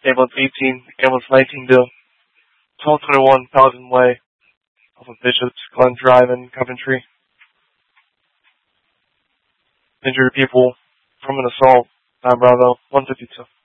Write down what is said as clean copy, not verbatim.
ambulance 18, ambulance 19 to 1221 Paladin Way off of Bishop's Glen Drive in Coventry. Injured people from an assault, Bravo 152.